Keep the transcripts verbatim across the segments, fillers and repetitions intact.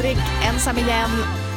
aldrig ensam igen.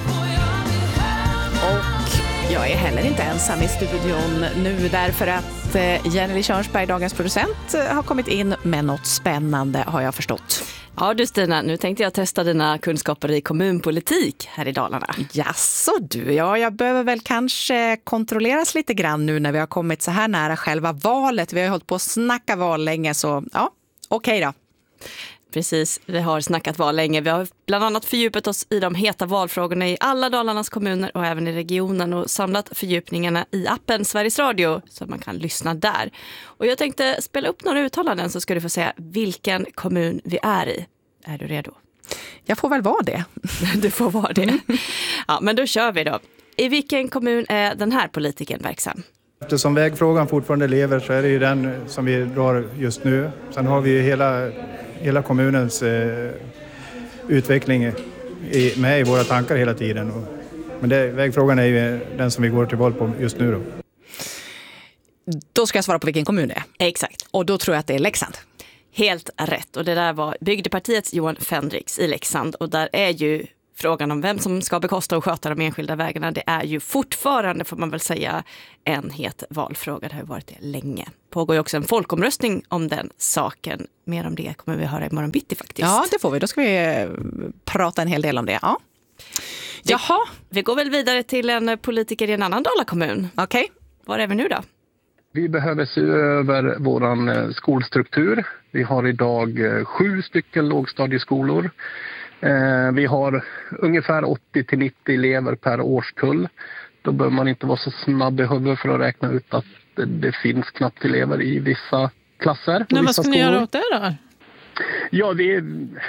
Och jag är heller inte ensam i studion nu därför att Jenny Körnsberg, dagens producent, har kommit in med något spännande, har jag förstått. Ja du Stina, nu tänkte jag testa dina kunskaper i kommunpolitik här i Dalarna. Jaså du, ja jag behöver väl kanske kontrolleras lite grann nu när vi har kommit så här nära själva valet. Vi har ju hållit på att snacka val länge så ja, okej då. Precis, vi har snackat val länge. Vi har bland annat fördjupat oss i de heta valfrågorna i alla Dalarnas kommuner och även i regionen och samlat fördjupningarna i appen Sveriges Radio så att man kan lyssna där. Och jag tänkte spela upp några uttalanden så ska du få säga vilken kommun vi är i. Är du redo? Jag får väl vara det. Du får vara det. Ja, men då kör vi då. I vilken kommun är den här politikern verksam? Eftersom vägfrågan fortfarande lever så är det ju den som vi drar just nu. Sen har vi ju hela, hela kommunens eh, utveckling i, med i våra tankar hela tiden. Och, men det, vägfrågan är ju den som vi går till val på just nu då. Då ska jag svara på vilken kommun det är. Exakt. Och då tror jag att det är Leksand. Helt rätt. Och det där var Bygdepartiets Johan Fendrix i Leksand. Och där är ju frågan om vem som ska bekosta och sköta de enskilda vägarna. Det är ju fortfarande, får man väl säga, en het valfråga. Det har ju varit det länge. Pågår ju också en folkomröstning om den saken. Mer om det kommer vi höra imorgon bitti faktiskt. Ja, det får vi. Då ska vi prata en hel del om det. Ja. Jaha. Vi, vi går väl vidare till en politiker i en annan Dalakommun. Okej. Okay. Var är vi nu då? Vi behöver se över vår skolstruktur. Vi har idag sju stycken lågstadieskolor. Vi har ungefär åttio till nittio elever per årskull. Då bör man inte vara så snabb i huvudet för att räkna ut att det, det finns knappt elever i vissa klasser. Men vad vissa ska ni göra åt det då? Ja, vi,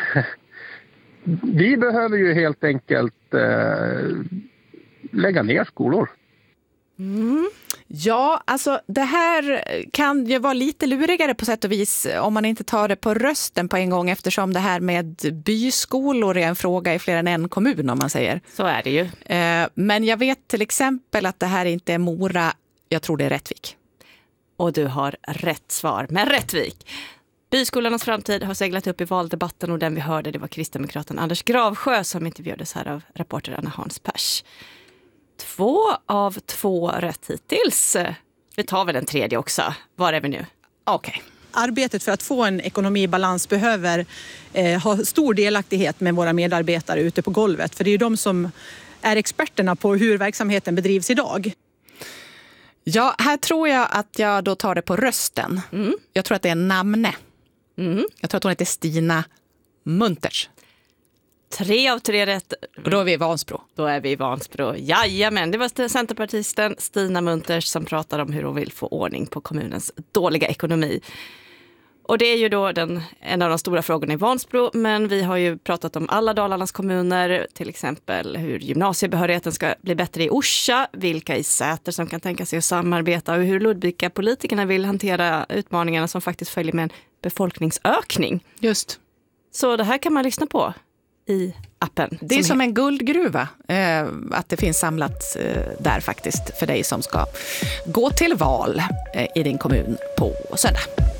vi behöver ju helt enkelt eh, lägga ner skolor. Mm. Ja, alltså det här kan ju vara lite lurigare på sätt och vis om man inte tar det på rösten på en gång eftersom det här med byskolor är en fråga i fler än en kommun om man säger. Så är det ju. Men jag vet till exempel att det här inte är Mora, jag tror det är Rättvik. Och du har rätt svar med Rättvik. Byskolornas framtid har seglat upp i valdebatten och den vi hörde det var kristdemokraten Anders Gravsjö som intervjuades här av reporter Anna Hans Pers. Två av två rätt hittills. Vi tar väl den tredje också. Var är vi nu? Okej. Okay. Arbetet för att få en ekonomi i balans behöver eh, ha stor delaktighet med våra medarbetare ute på golvet. För det är ju de som är experterna på hur verksamheten bedrivs idag. Ja, här tror jag att jag då tar det på rösten. Mm. Jag tror att det är namne. Mm. Jag tror att hon heter Stina Munters. Tre av tre rätt. Och då är vi i Vansbro. Då är vi i Vansbro. Jajamän, det var centerpartisten Stina Munters som pratade om hur hon vill få ordning på kommunens dåliga ekonomi. Och det är ju då den, en av de stora frågorna i Vansbro, men vi har ju pratat om alla Dalarnas kommuner, till exempel hur gymnasiebehörigheten ska bli bättre i Orsa, vilka i Säter som kan tänka sig att samarbeta och hur Ludvika politikerna vill hantera utmaningarna som faktiskt följer med en befolkningsökning. Just. Så det här kan man lyssna på i appen. Det är som, som en guldgruva eh, att det finns samlat eh, där faktiskt för dig som ska gå till val eh, i din kommun på söndag.